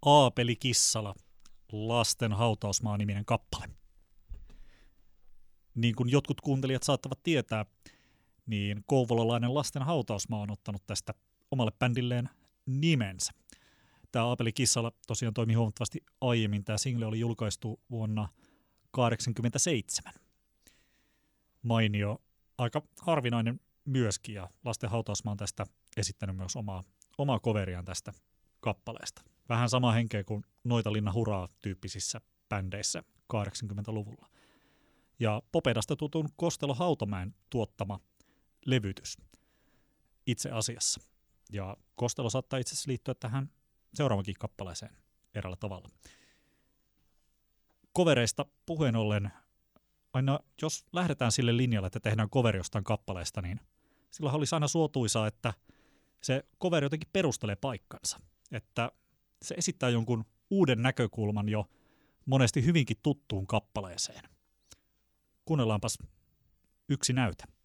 Aapeli Kissala, Lasten hautausmaa-niminen kappale. Niin kuin jotkut kuuntelijat saattavat tietää, niin kouvolalainen Lasten hautausmaa on ottanut tästä omalle bändilleen nimensä. Tämä Aapeli Kissala tosiaan toimi huomattavasti aiemmin. Tämä single oli julkaistu vuonna 1987. Mainio, aika harvinainen myöskin, ja Lasten hautausmaa on tästä esittänyt myös omaa coveriaan tästä kappaleesta. Vähän sama henkeä kuin Noita Linna Huraa -tyyppisissä bändeissä 80-luvulla. Ja Popedasta tutun Kostelo Hautamäen tuottama levytys itse asiassa. Ja Kostelo saattaa itse asiassa liittyä tähän seuraavankin kappaleeseen eräällä tavalla. Kovereista puheen ollen, aina jos lähdetään sille linjalle, että tehdään coveri jostain kappaleesta, niin silloin olisi aina suotuisaa, että se coveri jotenkin perustelee paikkansa. Että se esittää jonkun uuden näkökulman jo monesti hyvinkin tuttuun kappaleeseen. Kuunnellaanpas yksi näyte.